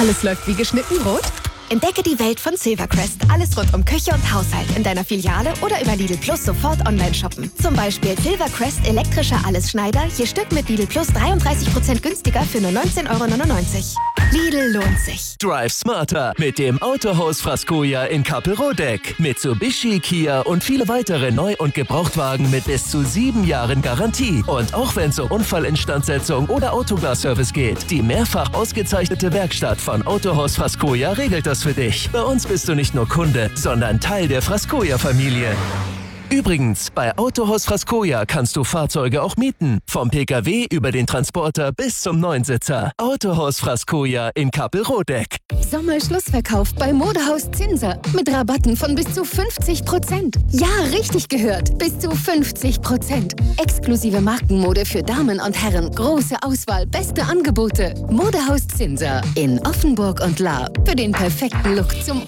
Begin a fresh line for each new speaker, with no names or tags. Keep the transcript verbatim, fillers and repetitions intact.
Alles läuft wie geschnitten Brot? Entdecke die Welt von Silvercrest. Alles rund um Küche und Haushalt in deiner Filiale oder über Lidl Plus sofort online shoppen. Zum Beispiel Silvercrest elektrischer Allesschneider, je Stück mit Lidl Plus dreiunddreißig Prozent günstiger für nur neunzehn Euro neunundneunzig. Lidl lohnt sich.
Drive smarter mit dem Autohaus Frascoja in Kappelrodeck. Mitsubishi, Kia und viele weitere Neu- und Gebrauchtwagen mit bis zu sieben Jahren Garantie. Und auch wenn es um Unfallinstandsetzung oder Autoglas-Service geht, die mehrfach ausgezeichnete Werkstatt von Autohaus Frascoja regelt das für dich. Bei uns bist du nicht nur Kunde, sondern Teil der Frascoja-Familie. Übrigens, bei Autohaus Frascoja kannst du Fahrzeuge auch mieten. Vom Pkw über den Transporter bis zum Neunsitzer. Autohaus Frascoja in Kappelrodeck.
Sommerschlussverkauf bei Modehaus Zinser. Mit Rabatten von bis zu fünfzig Prozent. Ja, richtig gehört. Bis zu fünfzig Prozent. Exklusive Markenmode für Damen und Herren. Große Auswahl, beste Angebote. Modehaus Zinser in Offenburg und Lahr. Für den perfekten Look zum